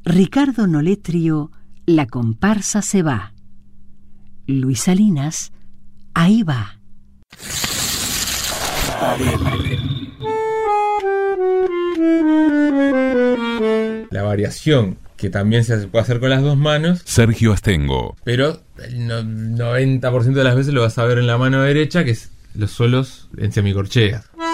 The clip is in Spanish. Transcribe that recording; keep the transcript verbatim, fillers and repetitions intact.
Ricardo Noletrio, La comparsa se va. Luis Salinas, Ahí va. La variación que también se puede hacer con las dos manos. Sergio Astengo. Pero el no- noventa por ciento de las veces lo vas a ver en la mano derecha, que es los solos en semicorcheas.